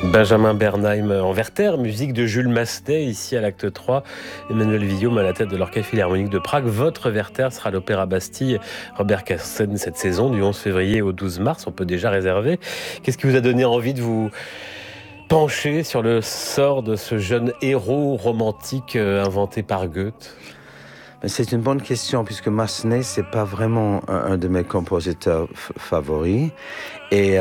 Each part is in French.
Benjamin Bernheim en Werther, musique de Jules Massenet, ici à l'acte 3. Emmanuel Villaume à la tête de l'Orchestre Philharmonique de Prague. Votre Werther sera à l'Opéra Bastille. Robert Carsen, cette saison, du 11 février au 12 mars, on peut déjà réserver. Qu'est-ce qui vous a donné envie de vous pencher sur le sort de ce jeune héros romantique inventé par Goethe ? C'est une bonne question, puisque Massenet, c'est pas vraiment un de mes compositeurs favoris. Et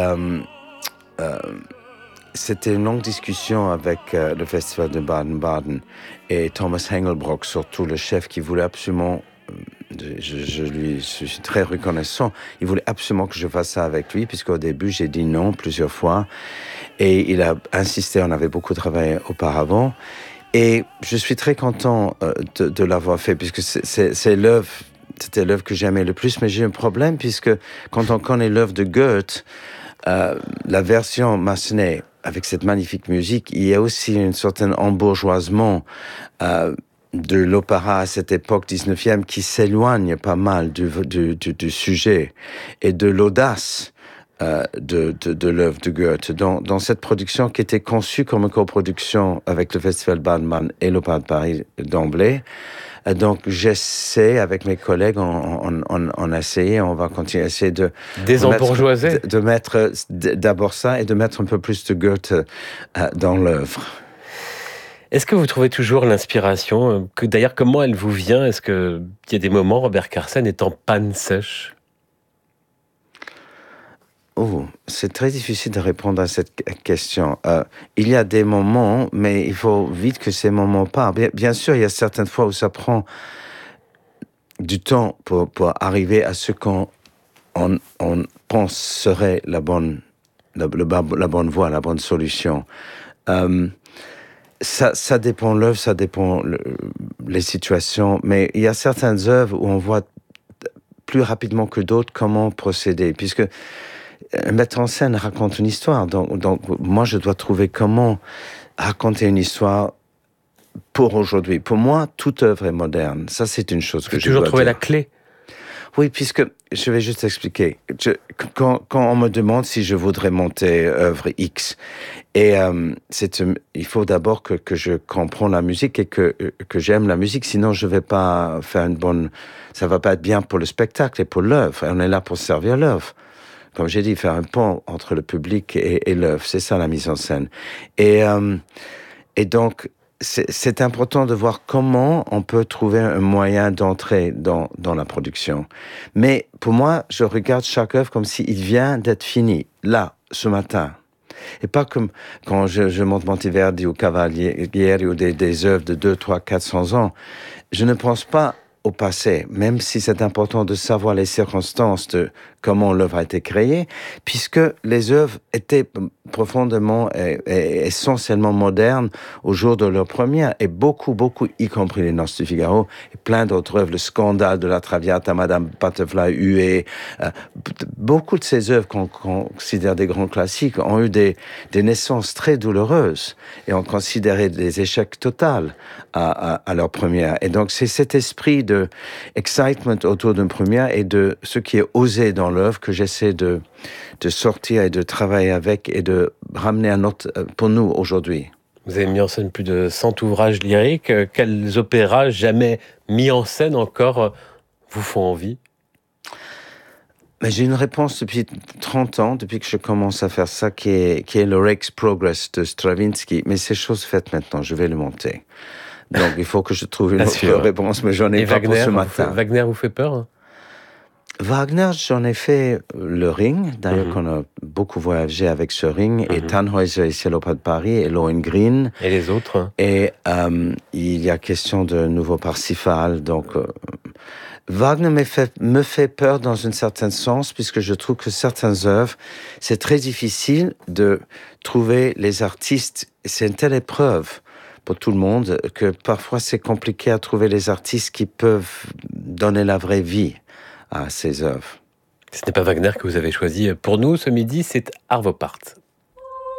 c'était une longue discussion avec le Festival de Baden-Baden et Thomas Hengelbrock, surtout le chef, qui voulait absolument, je suis très reconnaissant, il voulait absolument que je fasse ça avec lui, puisqu'au début j'ai dit non plusieurs fois, et il a insisté, on avait beaucoup travaillé auparavant, et je suis très content de l'avoir fait, puisque c'est l'œuvre. C'était l'œuvre que j'aimais le plus, mais j'ai un problème, puisque quand on connaît l'œuvre de Goethe, la version Massenet, avec cette magnifique musique, il y a aussi un certain embourgeoisement de l'opéra à cette époque 19e qui s'éloigne pas mal du sujet et de l'audace de l'œuvre de Goethe. Dans cette production qui était conçue comme une coproduction avec le Festival Baden-Baden et l'Opéra de Paris d'emblée. Donc, j'essaie, avec mes collègues, on a essayé, on va continuer à essayer de mettre d'abord ça et de mettre un peu plus de Goethe dans l'œuvre. Est-ce que vous trouvez toujours l'inspiration d'ailleurs, comment elle vous vient ? Est-ce qu'il y a des moments, Robert Carsen est en panne sèche ? Oh, c'est très difficile de répondre à cette question. Il y a des moments, mais il faut vite que ces moments partent. Bien sûr, il y a certaines fois où ça prend du temps pour arriver à ce qu'on pense serait la bonne voie, la bonne solution. Ça dépend l'œuvre, ça dépend les situations, mais il y a certaines œuvres où on voit plus rapidement que d'autres comment procéder, puisque un metteur en scène raconte une histoire, donc moi je dois trouver comment raconter une histoire pour aujourd'hui. Pour moi, toute œuvre est moderne. Ça, c'est une chose que je dois dire. Toujours trouver la clé. Oui, puisque je vais juste expliquer. Quand on me demande si je voudrais monter œuvre X, et il faut d'abord que je comprenne la musique et que j'aime la musique, sinon je vais pas faire ça va pas être bien pour le spectacle et pour l'œuvre. On est là pour servir l'œuvre. Comme j'ai dit, faire un pont entre le public et l'œuvre, c'est ça la mise en scène. Et donc, c'est important de voir comment on peut trouver un moyen d'entrer dans la production. Mais pour moi, je regarde chaque œuvre comme s'il vient d'être fini, là, ce matin. Et pas comme quand je monte Monteverdi ou Cavalieri ou des œuvres de 200, 300, 400 ans. Je ne pense pas au passé, même si c'est important de savoir les circonstances de comment l'œuvre a été créée, puisque les œuvres étaient profondément et essentiellement modernes au jour de leur première, et beaucoup, y compris les Noces de Figaro, et plein d'autres œuvres, le scandale de la Traviata, Madame Butterfly, Huée, beaucoup de ces œuvres qu'on considère des grands classiques ont eu des naissances très douloureuses, et ont considéré des échecs totaux à leur première. Et donc, c'est cet esprit de excitement autour d'une première et de ce qui est osé dans l'œuvre que j'essaie de sortir et de travailler avec et de ramener à pour nous aujourd'hui. Vous avez mis en scène plus de 100 ouvrages lyriques. Quels opéras jamais mis en scène encore vous font envie ? Mais j'ai une réponse depuis 30 ans, depuis que je commence à faire ça, qui est le Rake's Progress de Stravinsky. Mais c'est chose faite maintenant, je vais le monter. Donc il faut que je trouve une autre réponse, mais j'en ai pas pour ce matin. Wagner vous fait peur ? Wagner, j'en ai fait le Ring, d'ailleurs qu'on a beaucoup voyagé avec ce Ring, et Tannhäuser ici à l'Opéra de Paris, et Lohengrin. Et les autres ? Et il y a question de nouveau Parsifal, donc Wagner me fait peur dans un certain sens, puisque je trouve que certaines œuvres, c'est très difficile de trouver les artistes, c'est une telle épreuve pour tout le monde, que parfois c'est compliqué à trouver les artistes qui peuvent donner la vraie vie à ces œuvres. Ce n'est pas Wagner que vous avez choisi pour nous ce midi, c'est Arvo Pärt.